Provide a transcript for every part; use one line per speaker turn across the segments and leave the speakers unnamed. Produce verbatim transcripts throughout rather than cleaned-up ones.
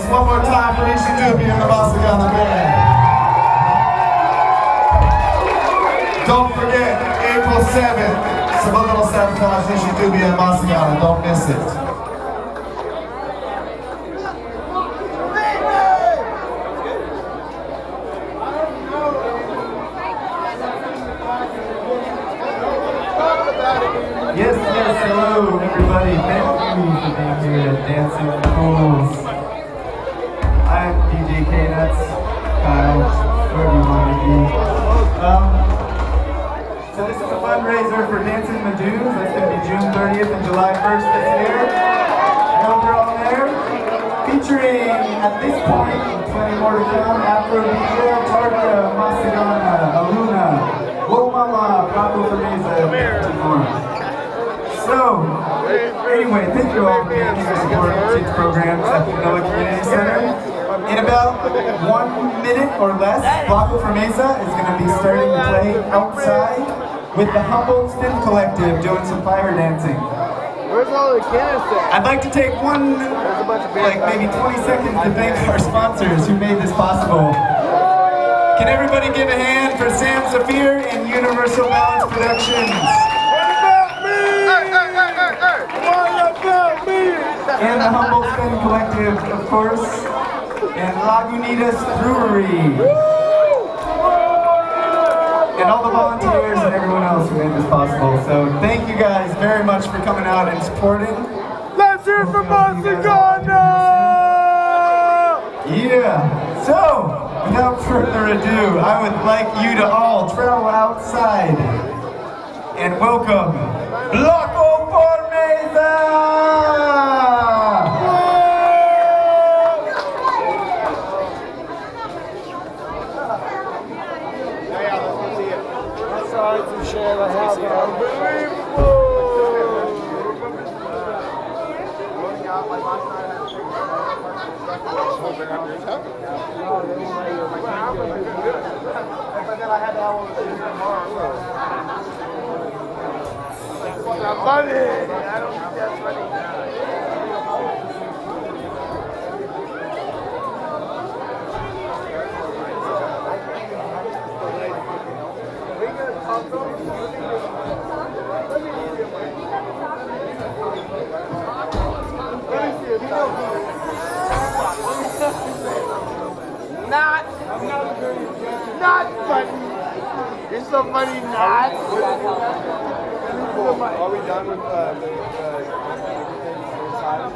one more time for Nishi Dubi and the Masagana Band. Don't forget, April seventh, Subliminal Sabotage, Nishi Dubi and Masagana. Don't miss it.
Yes, yes, hello everybody. Thank you for being here at Dancing Fools. I'm D J K-Nuts, Kyle, wherever you want to be. Um, so this is a fundraiser for Dancing Madoos. That's going to be June thirtieth and July first this year. I hope you're all there. Featuring, at this point, plenty more to come, Afro D J, Tarka, Masagana, Aluna, Whoa Mama, Paco Fermeza, and more. So, anyway, thank you all for being here to support kids programs at the Manila Community Center. In about one minute or less, Paco Fermeza is going to be starting to play outside with the Humboldt Spin Collective doing some fire dancing.
Where's all the canister?
I'd like to take one, like maybe twenty seconds to thank our sponsors who made this possible. Can everybody give a hand for Sam Zafir and Universal Balance Productions? And the Humboldt Spin Collective, of course, and Lagunitas Brewery. And all the volunteers and everyone else who made this possible. So thank you guys very much for coming out and supporting.
Let's hear from Masagana!
Yeah, so without further ado, I would like you to all travel outside and welcome Paco Fermeza!
Sorry to share the house. Unbelievable! That's funny. I don't think that's funny. Not, not funny. You're so funny, not.
Are we done with uh, the inside?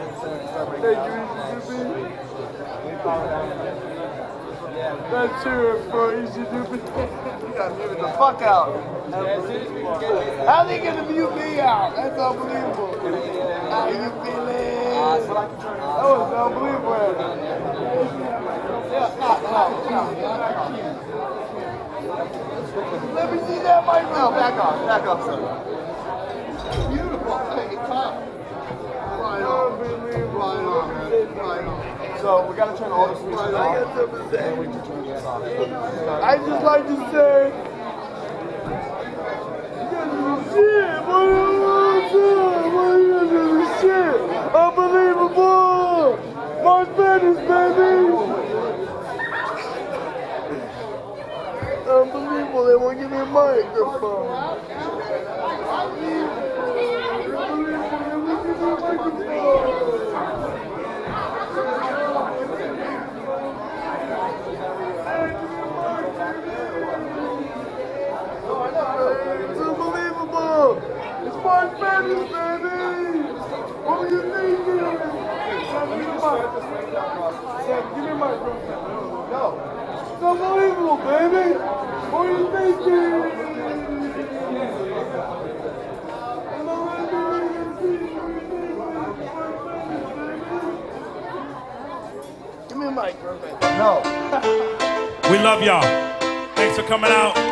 That's true for Easy Doopy. You gotta mute it the fuck out. How they gonna mute me out? That's unbelievable. How you feeling? That was unbelievable. Yeah, no, no, no. Let me see that mic. No, back off, back off, son. Beautiful. Hey, come. Right on. Right on, man. Right on.
So we gotta turn all the switches off.
I got something to say.
And we can turn this off.
I just like to say, you guys are the shit. What are you doing? You guys are the shit. Unbelievable. March Madness, baby. Unbelievable. They won't give me a microphone. It's unbelievable! It's March Madness, baby! What were you thinking? Sam, give me a mic. Sam, give me a mic, bro. No. It's unbelievable, baby! What were you thinking? Give me a mic, bro.
No.
We love y'all. Thanks for coming out.